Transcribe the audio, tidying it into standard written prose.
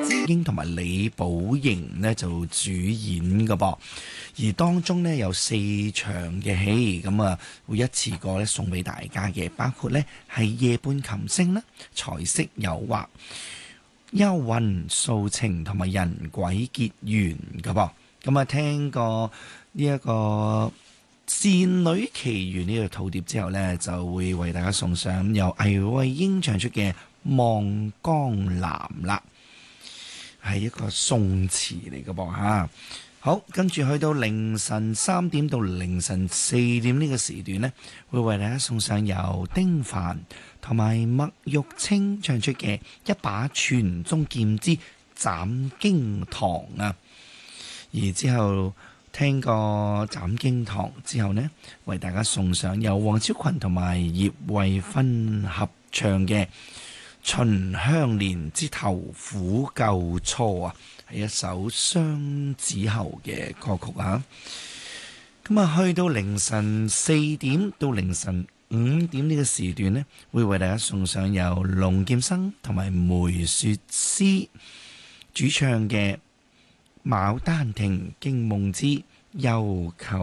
英同埋李寶瑩呢就主演嘅噃，而當中呢有4場嘅戲，咁啊會一次過呢送俾大家嘅，包括呢係夜半琴聲啦、財色誘惑、幽魂訴情同埋人鬼結緣嘅噃。咁啊聽過呢一個倩女奇緣呢個套碟之後呢，就會為大家送上由魏慧英唱出嘅望江南啦，係一個宋詞嚟嘅噃嚇。好，跟住去到凌晨3點到凌晨4點呢個時段呢，會為大家送上由丁凡同埋麥玉清唱出嘅一把傳宗劍之斬經堂啊。而之後聽過斬經堂之後呢，為大家送上由黃超群同埋葉慧芬合唱嘅秦香蓮之投虎救初啊，係一首雙子喉嘅歌曲啊。咁啊，去到凌晨4點到凌晨5點呢個時段呢，會為大家送上由龍劍生同埋梅雪詩主唱嘅《牡丹亭驚夢之幽媾》。